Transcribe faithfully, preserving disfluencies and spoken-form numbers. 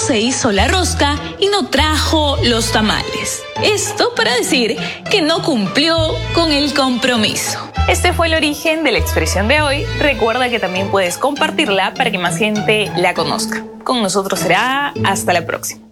se hizo la rosca y no trajo los tamales. Esto para decir que no cumplió con el compromiso. Este fue el origen de la expresión de hoy. Recuerda que también puedes compartirla para que más gente la conozca. Con nosotros será hasta la próxima.